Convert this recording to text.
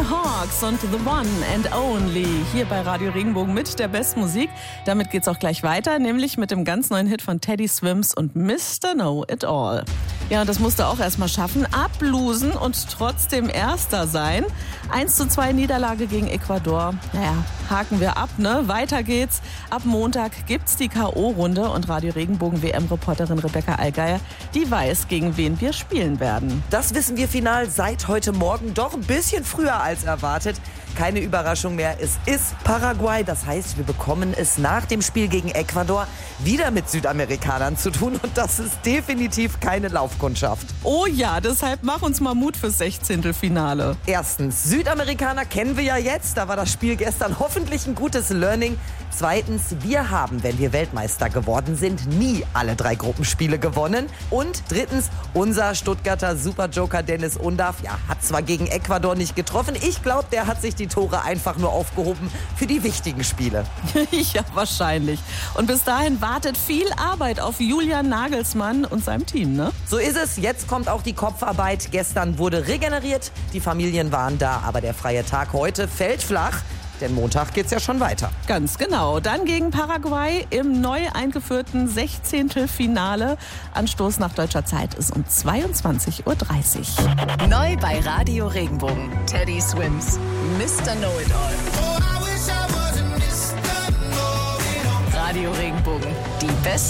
Hawks und The One and Only hier bei Radio Regenbogen mit der besten Musik. Damit geht's auch gleich weiter, nämlich mit dem ganz neuen Hit von Teddy Swims und Mr. Know It All. Ja, und das musste auch erstmal schaffen, ablosen und trotzdem Erster sein. 1:2 Niederlage gegen Ecuador. Naja, haken wir ab, ne? Weiter geht's. Ab Montag gibt's die K.O.-Runde und Radio Regenbogen WM-Reporterin Rebecca Allgeier, die weiß, gegen wen wir spielen werden. Das wissen wir final seit heute Morgen, doch ein bisschen früher als erwartet. Keine Überraschung mehr, es ist Paraguay. Das heißt, wir bekommen es nach dem Spiel gegen Ecuador wieder mit Südamerikanern zu tun. Und das ist definitiv keine Laufkundschaft. Oh ja, deshalb mach uns mal Mut fürs 16. Erstens, Südamerikaner kennen wir ja jetzt. Da war das Spiel gestern hoffentlich ein gutes Learning. Zweitens, wir haben, wenn wir Weltmeister geworden sind, nie alle 3 Gruppenspiele gewonnen. Und drittens, unser Stuttgarter Superjoker Dennis Undaff, hat zwar gegen Ecuador nicht getroffen. Ich glaube, der hat sich die Tore einfach nur aufgehoben für die wichtigen Spiele. Ja, wahrscheinlich. Und bis dahin wartet viel Arbeit auf Julian Nagelsmann und seinem Team, ne? So ist es. Jetzt kommt auch die Kopfarbeit. Gestern wurde regeneriert, die Familien waren da, aber der freie Tag heute fällt flach. Denn Montag geht's ja schon weiter. Ganz genau. Dann gegen Paraguay im neu eingeführten 16. Anstoß nach deutscher Zeit ist um 22:30 Uhr. Neu bei Radio Regenbogen. Teddy Swims, Mr. Know It All. Radio Regenbogen. Die besten